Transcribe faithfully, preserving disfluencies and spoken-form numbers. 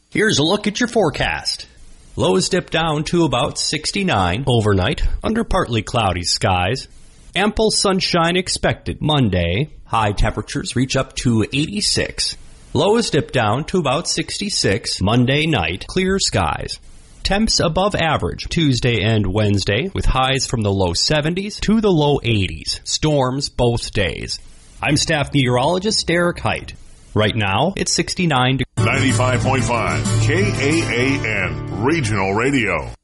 Here's a look at your forecast. Lows dip down to about sixty-nine overnight under partly cloudy skies. Ample sunshine expected Monday. High temperatures reach up to eighty-six. Lows dip down to about sixty-six Monday night. Clear skies. Temps above average Tuesday and Wednesday with highs from the low seventies to the low eighties. Storms both days. I'm staff meteorologist Derek Height. Right now, it's sixty-nine degrees. ninety-five point five K A A N Regional Radio.